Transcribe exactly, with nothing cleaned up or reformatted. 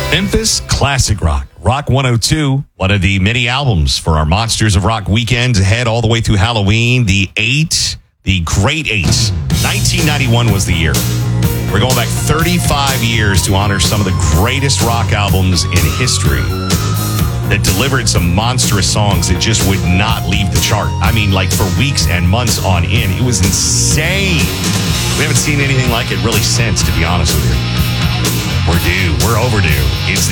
Memphis Classic Rock. Rock one oh two, one of the many albums for our Monsters of Rock weekend ahead all the way through Halloween. The eight, the great eight. nineteen ninety-one was the year. We're going back thirty-five years to honor some of the greatest rock albums in history that delivered some monstrous songs that just would not leave the chart. I mean, like for weeks and months on end. It was insane. We haven't seen anything like it really since, to be honest with you. We're due. We're overdue. It's